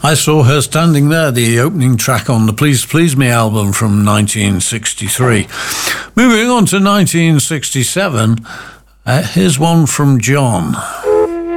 I Saw Her Standing There, the opening track on the Please Please Me album from 1963. Moving on to 1967, here's one from John.